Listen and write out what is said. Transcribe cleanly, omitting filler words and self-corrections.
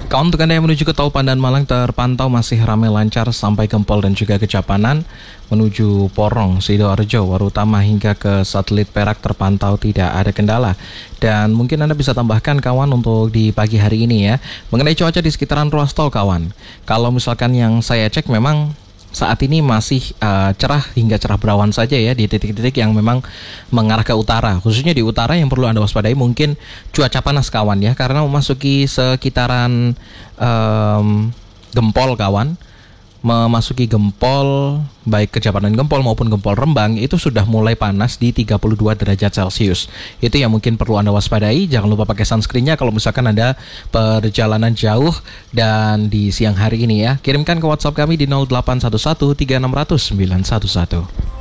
Kawan, untuk Anda yang menuju ke Tol Pandan Malang terpantau masih ramai lancar sampai Gempol dan juga Kejapanan. Menuju Porong, Sidoarjo, Warutama hingga ke Satelit Perak terpantau tidak ada kendala. Dan mungkin Anda bisa tambahkan kawan untuk di pagi hari ini ya, mengenai cuaca di sekitaran ruas tol kawan. Kalau misalkan yang saya cek memang saat ini masih cerah hingga cerah berawan saja ya di titik-titik yang memang mengarah ke utara. Khususnya di utara yang perlu Anda waspadai mungkin cuaca panas kawan ya, karena memasuki sekitaran Gempol kawan. Memasuki Gempol, baik Kejapanan Gempol maupun Gempol Rembang itu sudah mulai panas di 32 derajat Celcius. Itu yang mungkin perlu Anda waspadai. Jangan lupa pakai sunscreen-nya kalau misalkan Anda perjalanan jauh dan di siang hari ini ya. Kirimkan ke WhatsApp kami di 0811 3600 911.